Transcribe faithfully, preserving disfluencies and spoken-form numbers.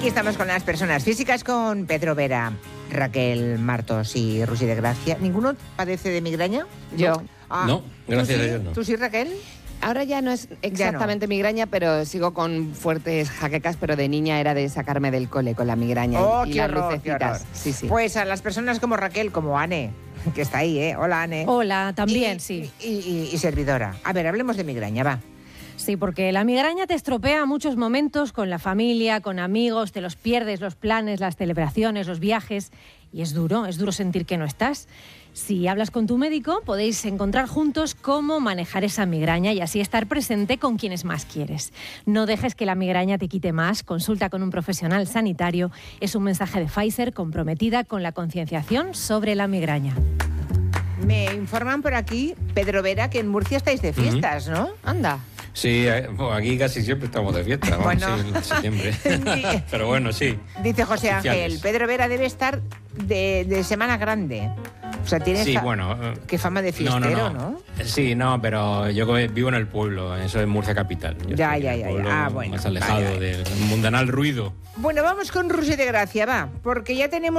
Aquí estamos con las personas físicas, con Pedro Vera, Raquel Martos y Rusi de Gracia. ¿Ninguno padece de migraña? Yo. Ah, No, gracias ¿tú sí? a Dios no. ¿Tú sí, Raquel? Ahora ya no es exactamente no. migraña, pero sigo con fuertes jaquecas, pero de niña era de sacarme del cole con la migraña Oh, y qué las horror, qué lucecitas. horror. Sí, sí. Pues a las personas como Raquel, como Ane, que está ahí, ¿eh? Hola, Ane. Hola, también, Y- sí. Y, y- y servidora. A ver, hablemos de migraña, va. Sí, porque la migraña te estropea muchos momentos con la familia, con amigos, te los pierdes, los planes, las celebraciones, los viajes, y es duro, es duro sentir que no estás. Si hablas con tu médico, podéis encontrar juntos cómo manejar esa migraña y así estar presente con quienes más quieres. No dejes que la migraña te quite más, consulta con un profesional sanitario. Es un mensaje de Pfizer comprometida con la concienciación sobre la migraña. Me informan por aquí, Pedro Vera, que en Murcia estáis de fiestas, ¿no? Anda. Sí, eh, pues aquí casi siempre estamos de fiesta, vamos, Bueno. sí, en septiembre. Pero bueno, sí. Dice José Ángel, Oficiales. Pedro Vera debe estar de, de Semana Grande. O sea, tiene Sí, fa- bueno. eh, qué fama de no, no, fiestero, no. ¿no? Sí, no, pero yo vivo en el pueblo, eso es Murcia capital. Yo Ya, estoy ya, en el ya, ya. pueblo Ah, bueno, Más alejado vale, vale. del mundanal ruido. Bueno, vamos con Rusi de Gracia, va, porque ya tenemos